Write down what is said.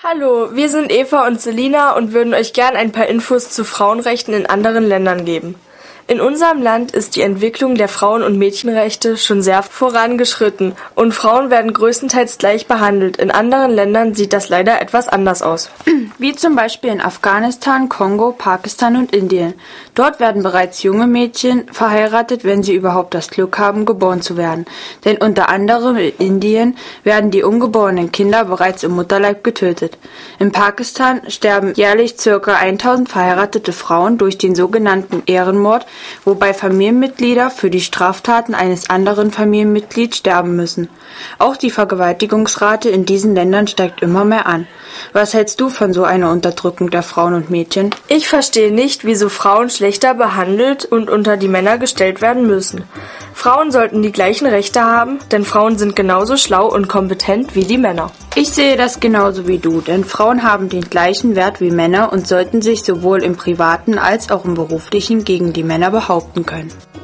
Hallo, wir sind Eva und Selina und würden euch gern ein paar Infos zu Frauenrechten in anderen Ländern geben. In unserem Land ist die Entwicklung der Frauen- und Mädchenrechte schon sehr vorangeschritten und Frauen werden größtenteils gleich behandelt. In anderen Ländern sieht das leider etwas anders aus. Wie zum Beispiel in Afghanistan, Kongo, Pakistan und Indien. Dort werden bereits junge Mädchen verheiratet, wenn sie überhaupt das Glück haben, geboren zu werden. Denn unter anderem in Indien werden die ungeborenen Kinder bereits im Mutterleib getötet. In Pakistan sterben jährlich ca. 1000 verheiratete Frauen durch den sogenannten Ehrenmord, wobei Familienmitglieder für die Straftaten eines anderen Familienmitglieds sterben müssen. Auch die Vergewaltigungsrate in diesen Ländern steigt immer mehr an. Was hältst du von so einer Unterdrückung der Frauen und Mädchen? Ich verstehe nicht, wieso Frauen schlechter behandelt und unter die Männer gestellt werden müssen. Frauen sollten die gleichen Rechte haben, denn Frauen sind genauso schlau und kompetent wie die Männer. Ich sehe das genauso wie du, denn Frauen haben den gleichen Wert wie Männer und sollten sich sowohl im privaten als auch im beruflichen gegen die Männer behaupten können.